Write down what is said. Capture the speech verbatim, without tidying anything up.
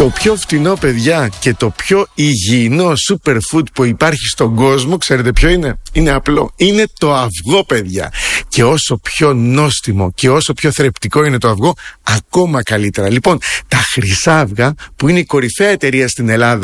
Το πιο φτηνό, παιδιά, και το πιο υγιεινό superfood που υπάρχει στον κόσμο, ξέρετε ποιο είναι? Είναι απλό. Είναι το αυγό, παιδιά. Και όσο πιο νόστιμο και όσο πιο θρεπτικό είναι το αυγό, ακόμα καλύτερα. Λοιπόν, τα Χρυσά Αυγά, που είναι η κορυφαία εταιρεία στην Ελλάδα